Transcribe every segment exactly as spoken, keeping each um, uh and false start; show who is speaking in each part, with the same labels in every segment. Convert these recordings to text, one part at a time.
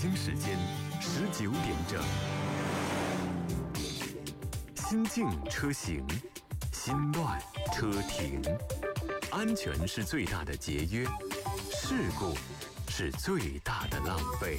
Speaker 1: 京时间十九点整。心静车行，心乱车停。安全是最大的节约，事故是最大的浪费。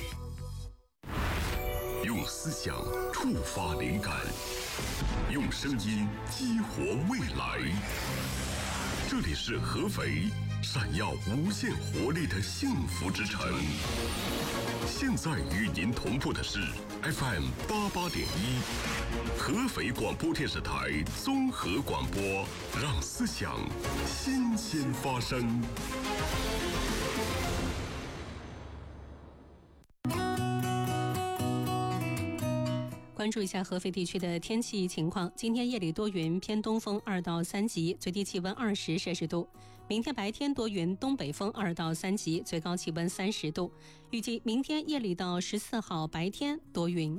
Speaker 2: 用思想触发灵感，用声音激活未来。这里是合肥闪耀无限活力的幸福之城。现在与您同步的是 F M 八八点一，合肥广播电视台综合广播，让思想新鲜发生。
Speaker 3: 关注一下合肥地区的天气情况。今天夜里多云，偏东风二到三级，最低气温二十摄氏度。明天白天多云，东北风二到三级，最高气温三十度。预计明天夜里到十四号白天多云。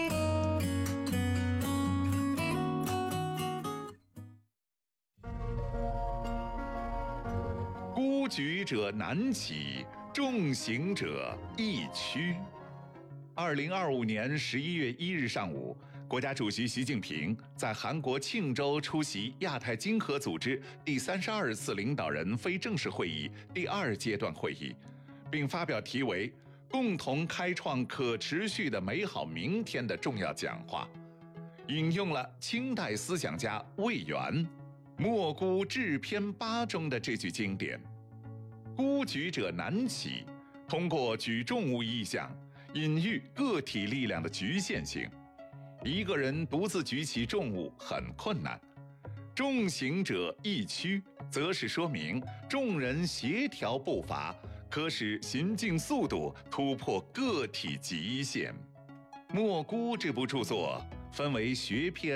Speaker 4: 孤举者难起，重行者易趋。二零二五年十一月一日上午，国家主席习近平在韩国庆州出席亚太经合组织第三十二次领导人非正式会议第二阶段会议，并发表题为“共同开创可持续的美好明天”的重要讲话，引用了清代思想家魏源“莫孤志篇八”中的这句经典：“孤举者难起”，通过举重物意象隐喻个体力量的局限性，一个人独自举起重物很困难。重行者易趋，则是说明众人协调步伐，可使行进速度突破个体极限。莫孤这部著作分为学篇